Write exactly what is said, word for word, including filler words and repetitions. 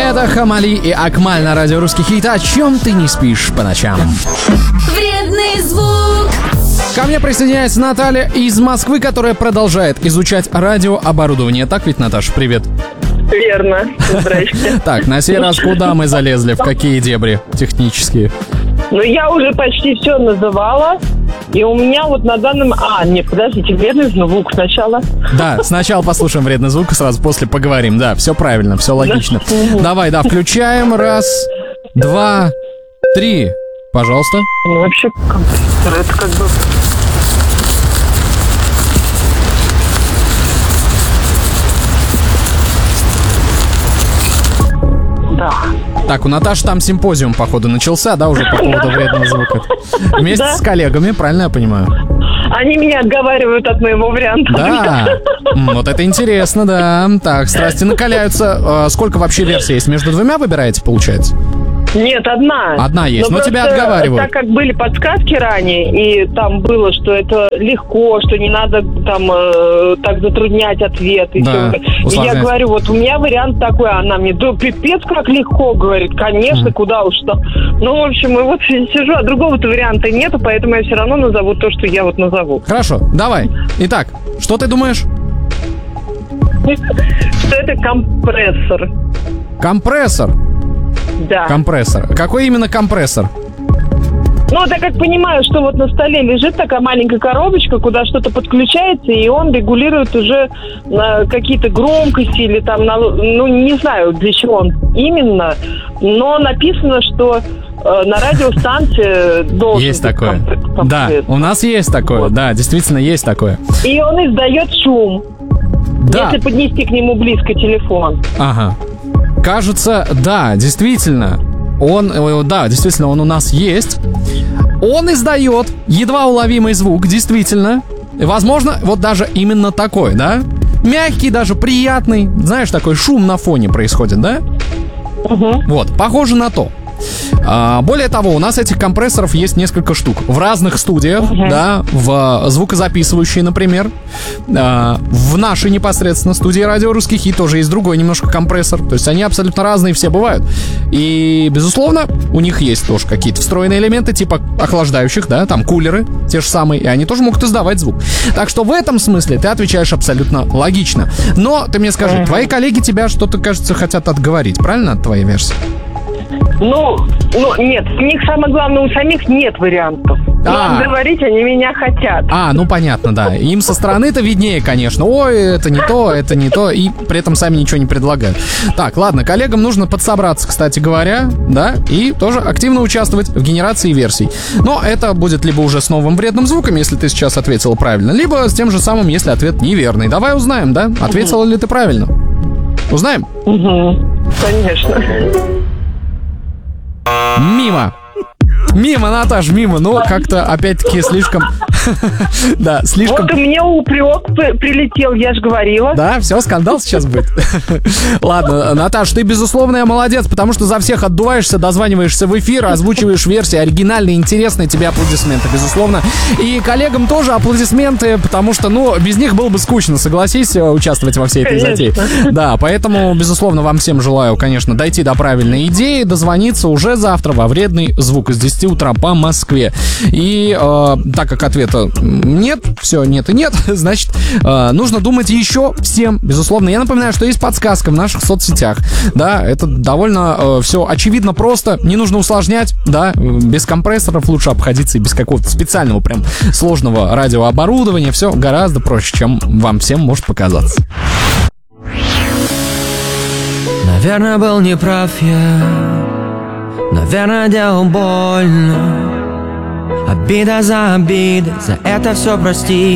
Это Хамали и Акмаль на радио «Русский хит». О чем ты не спишь по ночам? Вредный звук. Ко мне присоединяется Наталья из Москвы, которая продолжает изучать радиооборудование. Так ведь, Наташа, привет. Верно. Здрасте. Так, на сей раз куда мы залезли? В какие дебри технические? Ну, я уже почти все называла. И у меня вот на данном... А, нет, подождите, вредный звук сначала. Да, сначала послушаем вредный звук, сразу после поговорим. Да, все правильно, все логично. Давай, да, включаем. Раз, два, три. Пожалуйста. Ну, вообще, компьютер, это как бы... Да. Так, у Наташи там симпозиум, походу, начался, да, уже по поводу вредного звука. Вместе Да. с коллегами, правильно я понимаю? Они меня отговаривают от моего варианта. Да, М, вот это интересно, да. Так, страсти накаляются. А сколько вообще версий есть? Между двумя выбираете, получается? Нет, одна. Одна есть, но просто тебя отговаривают. Так как были подсказки ранее, и там было, что это легко, что не надо там э, так затруднять ответ. И, Да, всё. И я усложнять. говорю, вот у меня вариант такой, она мне, да пипец как легко, говорит, конечно, Мгм. куда уж что. Ну, в общем, и вот сижу, а другого-то варианта нету, поэтому я все равно назову то, что я вот назову. Хорошо, давай. Итак, что ты думаешь? Что это компрессор. Компрессор. Да. Компрессор. Какой именно компрессор? Ну, так как понимаю, что вот на столе лежит такая маленькая коробочка, куда что-то подключается, и он регулирует уже на какие-то громкости или там, на, ну, не знаю, для чего он именно, но написано, что э, на радиостанции должен Есть быть такое. комп- Да, компрессор. у нас есть такое. Вот. Да, действительно есть такое. И он издает шум, Да. если поднести к нему близко телефон. Ага. Кажется, да, действительно. Он, э, да, действительно, он у нас есть. Он издает едва уловимый звук, действительно. И, возможно, вот даже именно такой, да? Мягкий, даже приятный. Знаешь, такой шум на фоне происходит, да? Угу. Вот, похоже на то. А, более того, у нас этих компрессоров есть несколько штук. В разных студиях, Мгм. да, в звукозаписывающей, например. А, в нашей непосредственно студии радио «Русский хит» тоже есть другой немножко компрессор. То есть они абсолютно разные, все бывают. И, безусловно, у них есть тоже какие-то встроенные элементы, типа охлаждающих, да, там кулеры, те же самые, и они тоже могут издавать звук. Так что в этом смысле ты отвечаешь абсолютно логично. Но ты мне скажи, Мгм. твои коллеги тебя что-то, кажется, хотят отговорить, правильно, от твоей версии? Ну, ну, нет, у них самое главное, у самих нет вариантов. А. Но отговорить они меня хотят. А, ну понятно, да. Им со стороны-то виднее, конечно. Ой, это не то, это не то. И при этом сами ничего не предлагают. Так, ладно, коллегам нужно подсобраться, кстати говоря, да, и тоже активно участвовать в генерации версий. Но это будет либо уже с новым вредным звуком, если ты сейчас ответила правильно, либо с тем же самым, если ответ неверный. Давай узнаем, да, ответила ли ты правильно. Узнаем? Угу. Конечно. Мимо. Мимо, Наташ, мимо. Ну, как-то, опять-таки, слишком... Да, слишком... Вот и мне упрек при- прилетел, я же говорила. Да, все, скандал сейчас будет. Ладно, Наташ, ты безусловная молодец, потому что за всех отдуваешься, дозваниваешься в эфир, озвучиваешь версии оригинальные, интересные, тебе аплодисменты, безусловно. И коллегам тоже аплодисменты, потому что, ну, без них было бы скучно, согласись, участвовать во всей этой затее. Да, поэтому, безусловно, вам всем желаю, конечно, дойти до правильной идеи, дозвониться уже завтра во вредный звук из десяти утра по Москве. И э, так как ответа нет, все, нет и нет, значит, э, нужно думать еще всем, безусловно. Я напоминаю, что есть подсказка в наших соцсетях. Да, это довольно э, все очевидно просто, не нужно усложнять, да, без компрессоров лучше обходиться и без какого-то специального прям сложного радиооборудования. Все гораздо проще, чем вам всем может показаться. Наверное, был неправ я, наверное, делал больно. Обида за обидой, за это все прости.